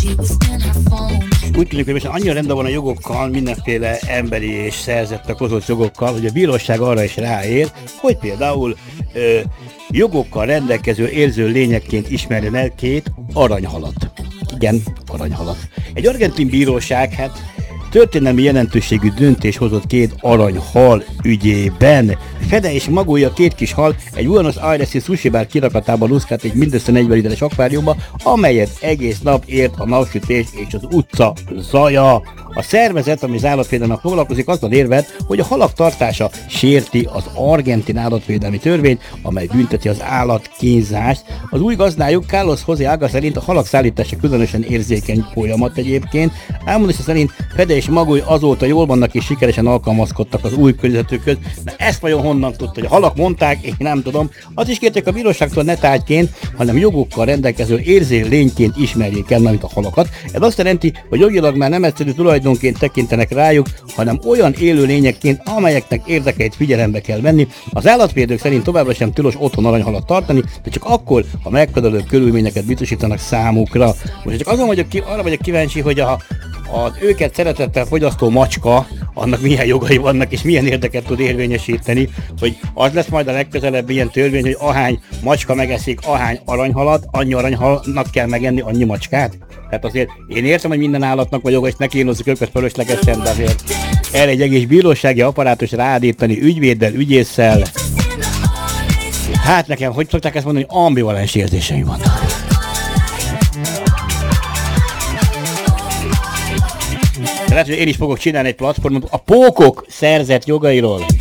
Úgy tűnik, hogy most annyira rendben van a jogokkal, mindenféle emberi és szerzettek hozott jogokkal, hogy a bíróság arra is ráér, hogy például jogokkal rendelkező érző lényekként ismerjen el két aranyhalat. Igen, aranyhalat. Egy argentin bíróság, történelmi jelentőségű döntés hozott két aranyhal ügyében. Fede és Magója két kis hal egy Buenos Aires-i sushi bar kirakatában luszkált egy mindössze 40 literes akváriumba, amelyet egész nap ért a napsütés és az utca zaja. A szervezet, ami az állatvédelemmel foglalkozik, azzal érvelt, hogy a halak tartása sérti az argentin állatvédelmi törvényt, amely bünteti az állatkínzást. Az új gazdájuk Carlos José Aga szerint a halak szállítása különösen érzékeny folyamat egyébként. Elmondása szerint Fede és Magói azóta jól vannak és sikeresen alkalmazkodtak az új környezetükhöz. Na ezt vajon honnan tudta, hogy a halak mondták, én nem tudom. Azt is kérték a bíróságtól ne tárgyként, hanem jogokkal rendelkező érző lényként ismerjék el a halakat. Ez azt jelenti, hogy jogilag már nem egyszerű tulajdonként tekintenek rájuk, hanem olyan élő lényekként, amelyeknek érdekeit figyelembe kell venni. Az állatvédők szerint továbbra sem tilos otthon aranyhalat tartani, de csak akkor, ha megfelelő körülményeket biztosítanak számukra. Most csak azon arra vagyok kíváncsi, hogy az őket szeretettel fogyasztó macska, annak milyen jogai vannak és milyen érdeket tud érvényesíteni, hogy az lesz majd a legközelebb ilyen törvény, hogy ahány macska megeszik ahány aranyhalat, annyi aranyhalnak kell megenni annyi macskát. Tehát azért én értem, hogy minden állatnak vagy joga, és ne kínozzuk őket fölöslegesen, de azért erre egy egész bírósági apparátus ráállítani ügyvéddel, ügyésszel. Hát nekem, hogy szokták ezt mondani, hogy ambivalens érzéseim vannak. Lehet, hogy én is fogok csinálni egy platformot a pókok szerzett jogairól.